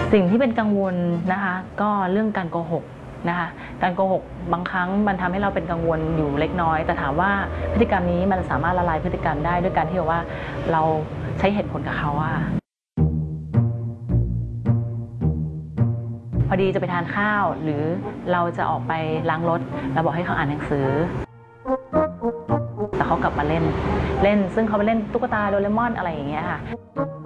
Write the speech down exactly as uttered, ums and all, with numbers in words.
สิ่งที่เป็นกังวลนะคะก็เรื่องการโกหกนะคะการโกหกบางครั้งมันทำให้เราเป็นกังวลอยู่เล็กน้อยแต่ถามว่าพฤติกรรมนี้มันสามารถละลายพฤติกรรมได้ด้วยการที่ว่าเราใช้เหตุผลกับเขาว่าพอดีจะไปทานข้าวหรือเราจะออกไปล้างรถเราบอกให้เขาอ่านหนังสือแต่เขากลับมาเล่นเล่นซึ่งเขาไปเล่นตุ๊กตาโดเรมอนอะไรอย่างเงี้ยค่ะ